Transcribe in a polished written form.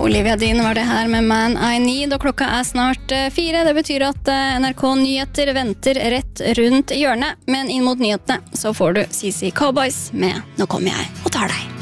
Olivia Dean var det her med Man I Need, og klokka snart 4. Det betyr at NRK Nyheter venter rett rundt hjørnet, men inn mot nyhetene så får du CC Cowboys med Nå kommer jeg og tar deg.